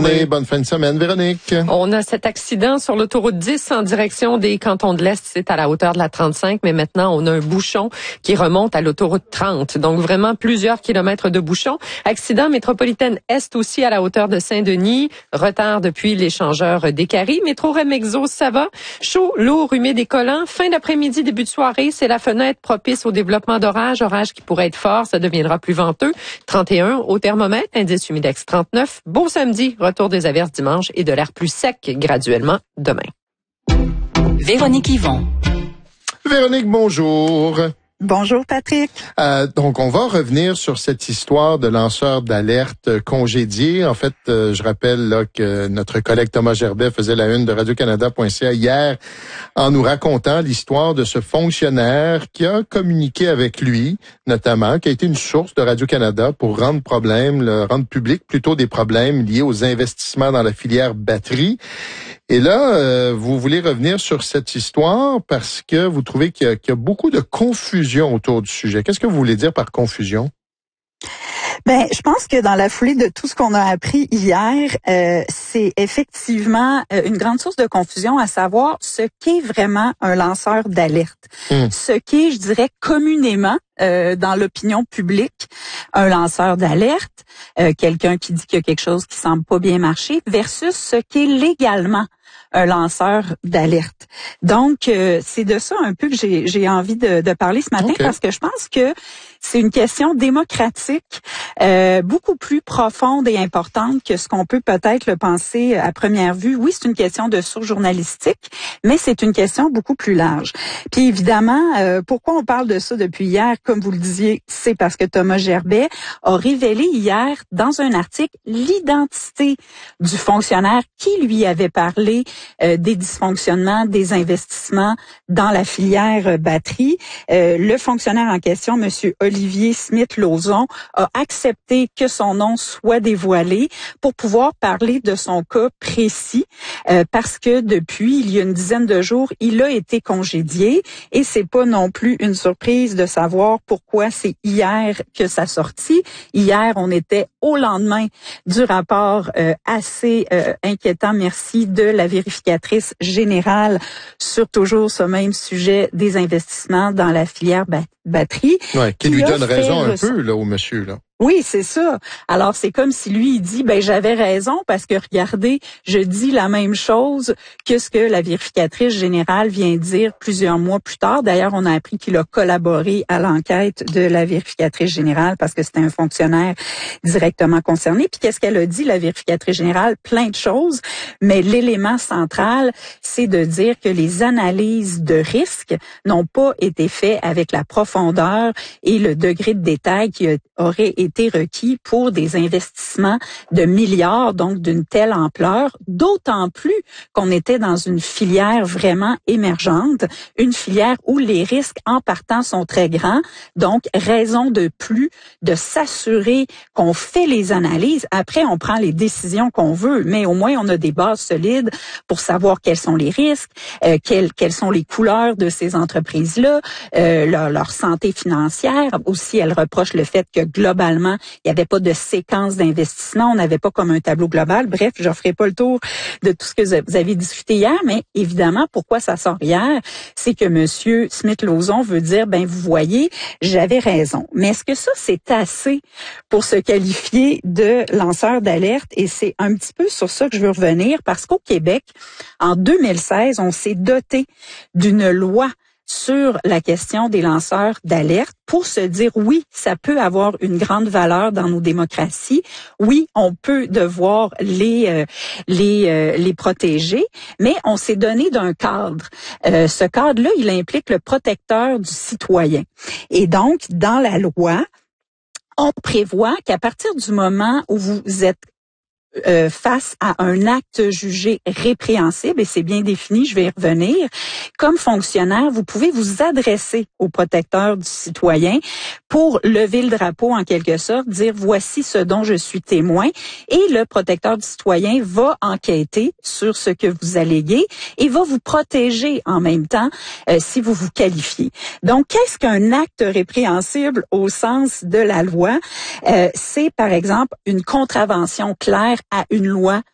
journée, bonne fin de semaine, Véronique. On a cet accident sur l'autoroute 10 en direction des cantons de l'Est. C'est à la hauteur de la 35, mais maintenant, on a un bouchon qui remonte à l'autoroute 30. Donc, vraiment plusieurs kilomètres de bouchon. Accident métropolitaine Est aussi à la hauteur de Saint-Denis. Retard depuis l'échangeur des Caries. Métro Remexo, ça va. Chaud, lourd, humide et collant. Fin d'après-midi, début de soirée, c'est la fenêtre propice au développement d'orage. Orage qui pourrait être fort, ça deviendra plus venteux. 31 au thermomètre, indice humidex 39. Beau samedi, retour des averses dimanche et de l'air plus sec graduellement demain. Véronique Yvon. Véronique, bonjour. Bonjour Patrick. Donc, on va revenir sur cette histoire de lanceur d'alerte congédié. En fait, je rappelle là que notre collègue Thomas Gerbet faisait la une de Radio-Canada.ca hier en nous racontant l'histoire de ce fonctionnaire qui a communiqué avec lui, notamment, qui a été une source de Radio-Canada pour rendre public plutôt des problèmes liés aux investissements dans la filière batterie. Et là, vous voulez revenir sur cette histoire parce que vous trouvez qu'il y a beaucoup de confusion autour du sujet. Qu'est-ce que vous voulez dire par confusion? Ben, je pense que dans la foulée de tout ce qu'on a appris hier, c'est effectivement une grande source de confusion, à savoir ce qu'est vraiment un lanceur d'alerte. Ce qu'est, je dirais, communément dans l'opinion publique, un lanceur d'alerte, quelqu'un qui dit qu'il y a quelque chose qui semble pas bien marcher, versus ce qu'est légalement un lanceur d'alerte. Donc, c'est de ça un peu que j'ai envie de parler ce matin, parce que je pense que c'est une question démocratique beaucoup plus profonde et importante que ce qu'on peut peut-être le penser à première vue. Oui, c'est une question de source journalistique, mais c'est une question beaucoup plus large. Puis évidemment, pourquoi on parle de ça depuis hier, comme vous le disiez, c'est parce que Thomas Gerbet a révélé hier dans un article l'identité du fonctionnaire qui lui avait parlé des dysfonctionnements, des investissements dans la filière batterie. Le fonctionnaire en question, Monsieur Olivier Smith-Lauzon, a accepté que son nom soit dévoilé pour pouvoir parler de son cas précis, parce que depuis, il y a une dizaine de jours, il a été congédié et c'est pas non plus une surprise de savoir pourquoi c'est hier que ça sortit. Hier, on était au lendemain du rapport assez inquiétant, merci, de la vérificatrice générale sur toujours ce même sujet des investissements dans la filière batterie. Ouais, qui lui donne raison un peu là au monsieur là. Oui, c'est ça. Alors, c'est comme si lui, il dit, ben, j'avais raison parce que regardez, je dis la même chose que ce que la vérificatrice générale vient dire plusieurs mois plus tard. D'ailleurs, on a appris qu'il a collaboré à l'enquête de la vérificatrice générale parce que c'était un fonctionnaire directement concerné. Puis, qu'est-ce qu'elle a dit, la vérificatrice générale? Plein de choses. Mais l'élément central, c'est de dire que les analyses de risque n'ont pas été faites avec la profondeur et le degré de détail qui aurait été requis pour des investissements de milliards, donc d'une telle ampleur, d'autant plus qu'on était dans une filière vraiment émergente, une filière où les risques en partant sont très grands, donc raison de plus de s'assurer qu'on fait les analyses. Après, on prend les décisions qu'on veut, mais au moins on a des bases solides pour savoir quels sont les risques, quelles sont les couleurs de ces entreprises-là, leur santé financière. Aussi, elle reproche le fait que globalement, il n'y avait pas de séquence d'investissement, on n'avait pas comme un tableau global. Bref, je ne ferai pas le tour de tout ce que vous avez discuté hier, mais évidemment, pourquoi ça sort hier, c'est que M. Smith-Lauzon veut dire, ben vous voyez, j'avais raison. Mais est-ce que ça, c'est assez pour se qualifier de lanceur d'alerte? Et c'est un petit peu sur ça que je veux revenir, parce qu'au Québec, en 2016, on s'est doté d'une loi sur la question des lanceurs d'alerte pour se dire oui, ça peut avoir une grande valeur dans nos démocraties. Oui, on peut devoir les protéger, mais on s'est donné d'un cadre. Ce cadre-là, il implique le protecteur du citoyen. Et donc, dans la loi, on prévoit qu'à partir du moment où vous êtes face à un acte jugé répréhensible, et c'est bien défini, je vais y revenir, comme fonctionnaire, vous pouvez vous adresser au protecteur du citoyen pour lever le drapeau en quelque sorte, dire voici ce dont je suis témoin, et le protecteur du citoyen va enquêter sur ce que vous alléguez et va vous protéger en même temps si vous vous qualifiez. Donc, qu'est-ce qu'un acte répréhensible au sens de la loi? C'est par exemple une contravention claire à une loi